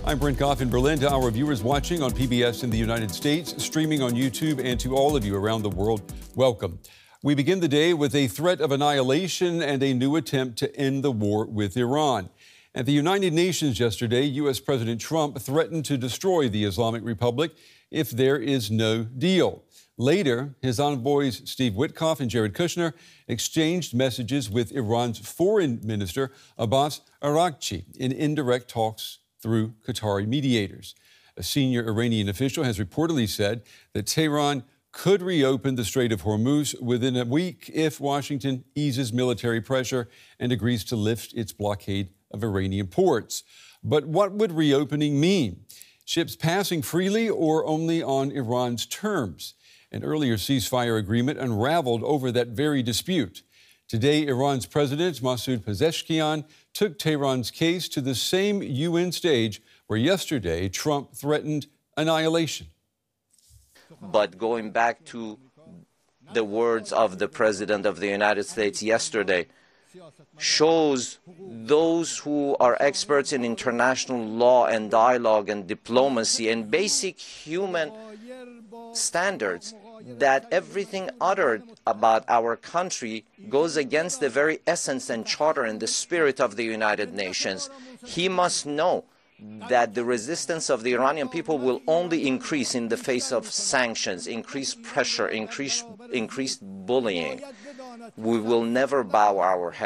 I'm Brent Goff in Berlin. To our viewers watching on PBS in the United States, streaming on YouTube, and to all of you around the world, welcome. We begin the day with a threat of annihilation and a new attempt to end the war with Iran. At the United Nations yesterday, U.S. President Trump threatened to destroy the Islamic Republic if there is no deal. Later, his envoys Steve Witkoff and Jared Kushner exchanged messages with Iran's foreign minister Abbas Araghchi in indirect talks through Qatari mediators. A senior Iranian official has reportedly said that Tehran could reopen the Strait of Hormuz within a week if Washington eases military pressure and agrees to lift its blockade of Iranian ports. But what would reopening mean? Ships passing freely or only on Iran's terms? An earlier ceasefire agreement unraveled over that very dispute. Today, Iran's President Masoud Pezeshkian took Tehran's case to the same UN stage where yesterday Trump threatened annihilation. But going back to the words of the President of the United States yesterday, shows those who are experts in international law and dialogue and diplomacy and basic human standards that everything uttered about our country goes against the very essence and charter and the spirit of the United Nations. He must know that the resistance of the Iranian people will only increase in the face of sanctions, increased pressure, increased bullying. We will never bow our head.